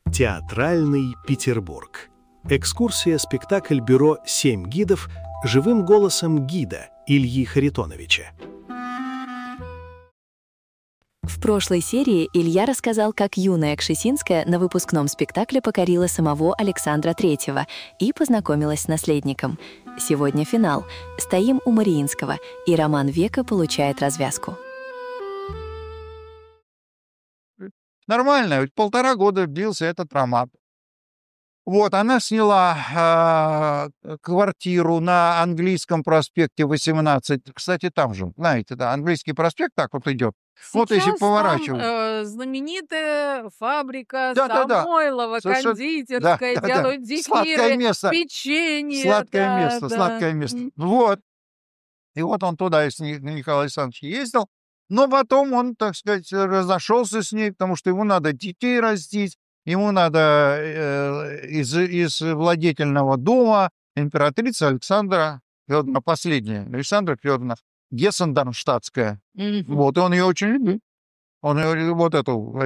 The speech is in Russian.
Театральный Петербург. Экскурсия-спектакль бюро «Семь гидов» живым голосом гида Ильи Харитоновича. В прошлой серии Илья рассказал, как юная Кшесинская на выпускном спектакле покорила самого Александра III и познакомилась с наследником. Сегодня финал. Стоим у Мариинского, и роман века получает развязку. Нормально, ведь 1,5 года длился этот роман. Вот, она сняла квартиру на Английском проспекте 18. Кстати, там же, знаете, да, Английский проспект так вот идет. Вот если Сейчас поворачивать. там знаменитая фабрика Да-да-да. Самойлова, Совершенно- кондитерская, да-да-да. делают Сладкое зефиры, место. печенье. Сладкое да, место, да. сладкое место. Вот. И вот он туда с Николаем Александровичем ездил, но потом он, так сказать, разошелся с ней, потому что ему надо детей растить, ему надо из владетельного дома императрица Александра Федоровна, последняя, Александра Федоровна, Гессен-Дармштадтская. Мгм. Вот, и он ее очень любит. Он ее, вот эту